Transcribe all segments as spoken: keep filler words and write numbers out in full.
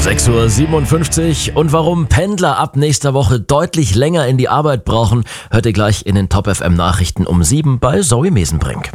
sechs Uhr siebenundfünfzig und warum Pendler ab nächster Woche deutlich länger in die Arbeit brauchen, hört ihr gleich in den Top F M Nachrichten um sieben bei Zoe Mesenbrink.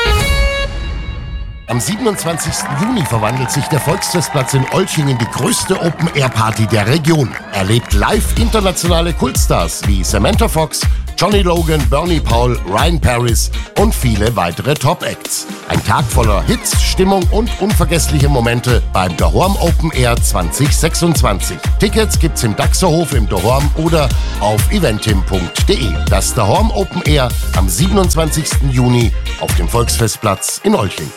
Am siebenundzwanzigsten Juni verwandelt sich der Volksfestplatz in Olching in die größte Open-Air-Party der Region. Erlebt live internationale Kultstars wie Samantha Fox, Johnny Logan, Bernie Paul, Ryan Paris und viele weitere Top-Acts. Ein Tag voller Hits, Stimmung und unvergessliche Momente beim Dahorm Open Air zwanzig sechsundzwanzig. Tickets gibt's im Daxerhof im Dahorm oder auf eventim punkt de. Das Dahorm Open Air am siebenundzwanzigsten Juni auf dem Volksfestplatz in Olching.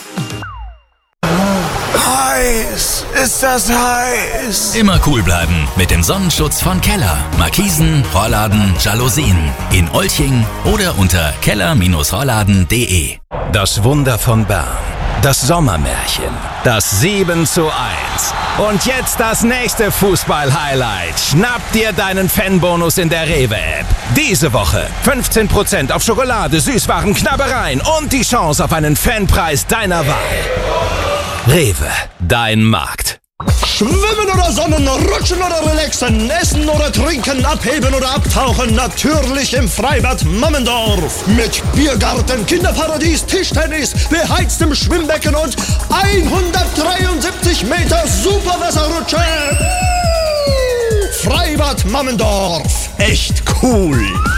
Heiß, ist das heiß. Immer cool bleiben mit dem Sonnenschutz von Keller. Markisen, Rollladen, Jalousien. In Olching oder unter keller Bindestrich rollladen punkt de. Das Wunder von Bern. Das Sommermärchen. Das sieben zu eins. Und jetzt das nächste Fußball-Highlight. Schnapp dir deinen Fanbonus in der Rewe-App. Diese Woche fünfzehn Prozent auf Schokolade, Süßwaren, Knabbereien und die Chance auf einen Fanpreis deiner Wahl. Rewe, dein Markt. Schwimmen oder sonnen, rutschen oder relaxen, essen oder trinken, abheben oder abtauchen, natürlich im Freibad Mammendorf. Mit Biergarten, Kinderparadies, Tischtennis, beheiztem Schwimmbecken und hundertdreiundsiebzig Meter Superwasserrutsche. Freibad Mammendorf, echt cool.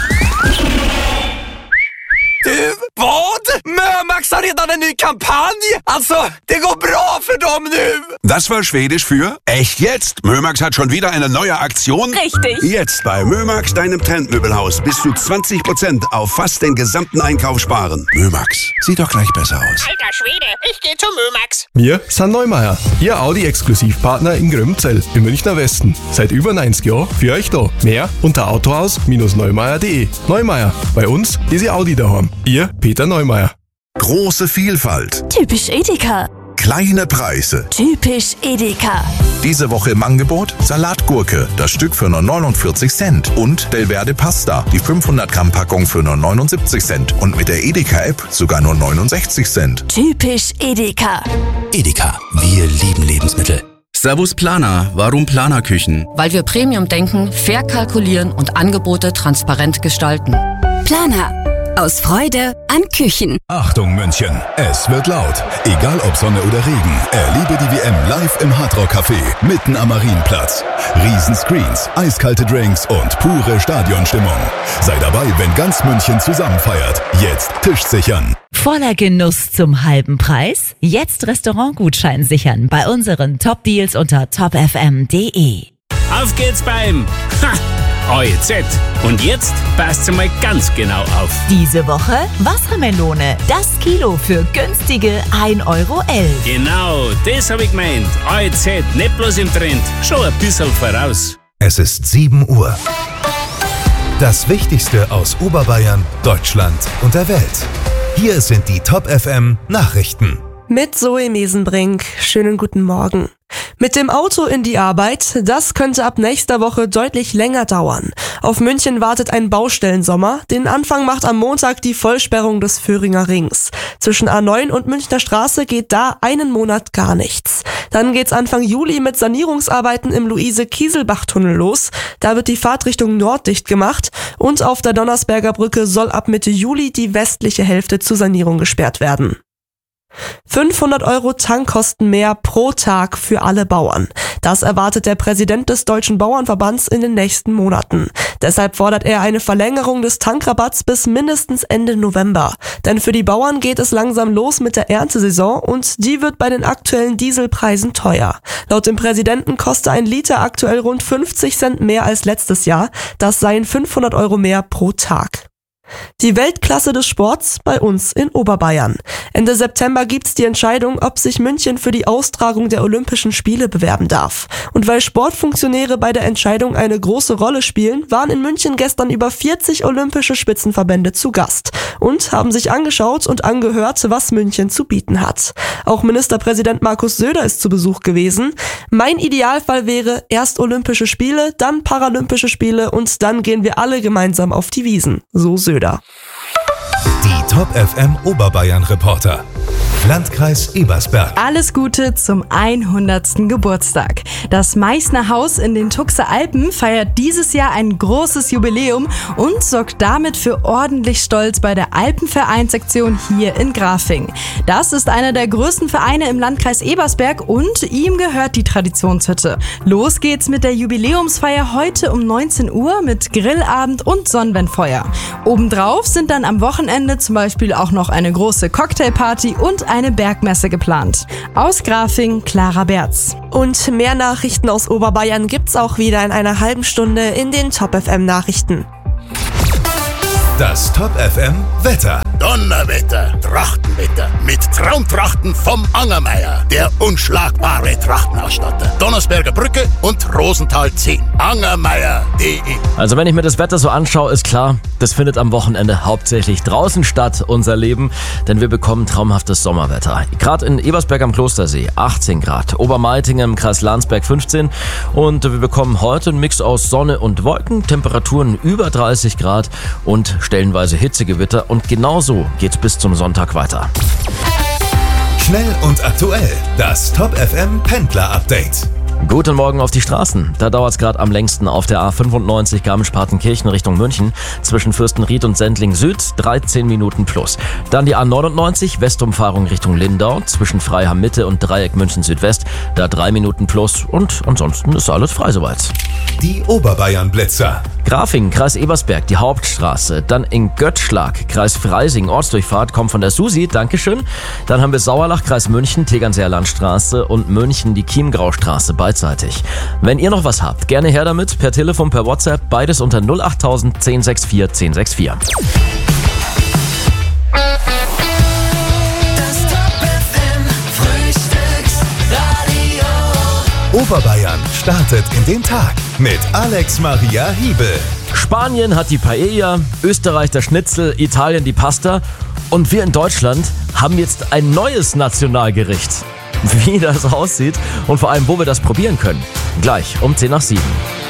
Du, vad? Mörmax har redan en ny kampanj! Alltså, det går bra för dem nu! Das war Schwedisch für echt jetzt. Mörmax hat schon wieder eine neue Aktion. Richtig. Jetzt bei Mörmax, deinem Trendmöbelhaus, bis zu zwanzig Prozent auf fast den gesamten Einkauf sparen. Mörmax, sieht doch gleich besser aus. Alter Schwede, ich geh zu Mörmax. Wir sind Neumeier, Ihr Audi-Exklusivpartner in Grömzell im Münchner Westen. Seit über neunzig Jahren für euch da. Mehr unter autohaus Bindestrich neumeier punkt de. Neumeier, bei uns ist Ihr Audi daheim. Ihr Peter Neumeier. Große Vielfalt. Typisch Edeka. Kleine Preise. Typisch Edeka. Diese Woche im Angebot Salatgurke, das Stück für nur neunundvierzig Cent. Und Delverde Pasta, die fünfhundert Gramm Packung für nur neunundsiebzig Cent. Und mit der Edeka-App sogar nur neunundsechzig Cent. Typisch Edeka. Edeka, wir lieben Lebensmittel. Servus Planer, warum Planerküchen? Weil wir Premium denken, fair kalkulieren und Angebote transparent gestalten. Planer. Aus Freude an Küchen. Achtung München, es wird laut. Egal ob Sonne oder Regen, erlebe die W M live im Hardrock Café mitten am Marienplatz. Riesenscreens, eiskalte Drinks und pure Stadionstimmung. Sei dabei, wenn ganz München zusammen feiert. Jetzt Tisch sichern. Voller Genuss zum halben Preis? Jetzt Restaurantgutschein sichern bei unseren Top-Deals unter top f m punkt de. Auf geht's beim Ha! O E Z. Und jetzt passt mal ganz genau auf. Diese Woche Wassermelone. Das Kilo für günstige ein Euro elf. Genau, das habe ich gemeint. O E Z, nicht bloß im Trend, schon ein bisschen voraus. Es ist sieben Uhr. Das Wichtigste aus Oberbayern, Deutschland und der Welt. Hier sind die Top F M Nachrichten. Mit Zoe Mesenbrink. Schönen guten Morgen. Mit dem Auto in die Arbeit, das könnte ab nächster Woche deutlich länger dauern. Auf München wartet ein Baustellensommer. Den Anfang macht am Montag die Vollsperrung des Föhringer Rings. Zwischen A neun und Münchner Straße geht da einen Monat gar nichts. Dann geht's Anfang Juli mit Sanierungsarbeiten im Luise-Kieselbach-Tunnel los. Da wird die Fahrt Richtung Nord dicht gemacht. Und auf der Donnersberger Brücke soll ab Mitte Juli die westliche Hälfte zur Sanierung gesperrt werden. fünfhundert Euro Tankkosten mehr pro Tag für alle Bauern. Das erwartet der Präsident des Deutschen Bauernverbands in den nächsten Monaten. Deshalb fordert er eine Verlängerung des Tankrabatts bis mindestens Ende November. Denn für die Bauern geht es langsam los mit der Erntesaison und die wird bei den aktuellen Dieselpreisen teuer. Laut dem Präsidenten kostet ein Liter aktuell rund fünfzig Cent mehr als letztes Jahr. Das seien fünfhundert Euro mehr pro Tag. Die Weltklasse des Sports bei uns in Oberbayern. Ende September gibt's die Entscheidung, ob sich München für die Austragung der Olympischen Spiele bewerben darf. Und weil Sportfunktionäre bei der Entscheidung eine große Rolle spielen, waren in München gestern über vierzig olympische Spitzenverbände zu Gast und haben sich angeschaut und angehört, was München zu bieten hat. Auch Ministerpräsident Markus Söder ist zu Besuch gewesen. Mein Idealfall wäre erst Olympische Spiele, dann Paralympische Spiele und dann gehen wir alle gemeinsam auf die Wiesn, so Söder. Die Top F M Oberbayern Reporter. Landkreis Ebersberg. Alles Gute zum hundertsten Geburtstag. Das Meißner Haus in den Tuxer Alpen feiert dieses Jahr ein großes Jubiläum und sorgt damit für ordentlich Stolz bei der Alpenvereinssektion hier in Grafing. Das ist einer der größten Vereine im Landkreis Ebersberg und ihm gehört die Traditionshütte. Los geht's mit der Jubiläumsfeier heute um neunzehn Uhr mit Grillabend und Sonnenwendfeuer. Obendrauf sind dann am Wochenende zum Beispiel auch noch eine große Cocktailparty und eine Bergmesse geplant. Aus Grafing, Clara Berz. Und mehr Nachrichten aus Oberbayern gibt's auch wieder in einer halben Stunde in den Top F M Nachrichten. Das Top F M Wetter. Donnerwetter, Trachtenwetter mit Traumtrachten vom Angermeier, der unschlagbare Trachtenausstatter. Donnersberger Brücke und Rosenthal zehn. Angermeier punkt de. Also wenn ich mir das Wetter so anschaue, ist klar, das findet am Wochenende hauptsächlich draußen statt, unser Leben, denn wir bekommen traumhaftes Sommerwetter. Gerade in Ebersberg am Klostersee achtzehn Grad, Obermeitingen im Kreis Landsberg fünfzehn und wir bekommen heute einen Mix aus Sonne und Wolken, Temperaturen über dreißig Grad und stellenweise Hitzegewitter und genauso so geht's bis zum Sonntag weiter. Schnell und aktuell, das Top F M Pendler Update. Guten Morgen auf die Straßen. Da dauert es gerade am längsten auf der A fünfundneunzig Garmisch-Partenkirchen Richtung München zwischen Fürstenried und Sendling Süd, dreizehn Minuten plus. Dann die A neunundneunzig Westumfahrung Richtung Lindau zwischen Freiham Mitte und Dreieck München Südwest, da drei Minuten plus und ansonsten ist alles frei soweit. Die Oberbayern-Blitzer. Grafing, Kreis Ebersberg, die Hauptstraße. Dann in Göttschlag, Kreis Freising, Ortsdurchfahrt, kommt von der Susi, Dankeschön. Dann haben wir Sauerlach, Kreis München, Tegernseer Landstraße und München, die Chiemgraustraße, beidseitig. Wenn ihr noch was habt, gerne her damit, per Telefon, per WhatsApp, beides unter null achttausend zehn sechs vier zehn sechs vier. Oberbayern startet in den Tag mit Alex Maria Hiebel. Spanien hat die Paella, Österreich das Schnitzel, Italien die Pasta und wir in Deutschland haben jetzt ein neues Nationalgericht. Wie das aussieht und vor allem, wo wir das probieren können. Gleich um zehn nach sieben.